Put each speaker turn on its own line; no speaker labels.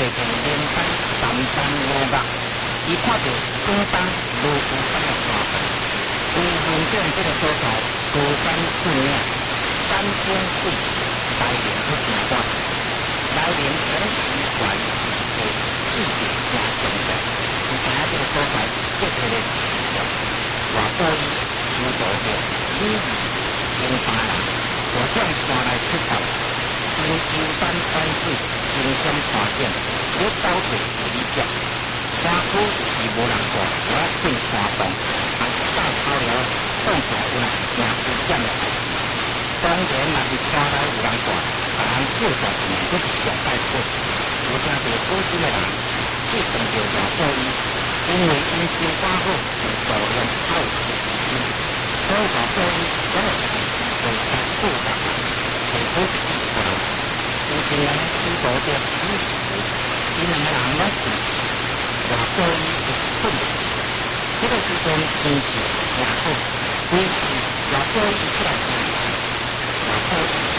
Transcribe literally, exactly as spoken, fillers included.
摕连山、三山、五岳，伊看到广东罗浮山的山头，有云顶这个所在，高山峻岭，山峰水，来年去行山，来年可能习惯的季节加重在，而且这个所在结合的气象，外国伊受到着礼仪英巴人，各种山来出头，因游山玩水，形象大展，要斗地理脚。山区是无人过，我进山洞，还是大草寮洞出来有人行出这样的代志。当然，若是山内有人过，把人救上去，这是上歹过。有真侪好心的人，去碰到外国伊，因为因心肝好，道念好事心，所以外国伊总会是为他助人，为好事做人。有一年遇到着历史，伊两个人拢是。外国伊是困难，这个时阵天气也好，每次外国伊出来看，外国伊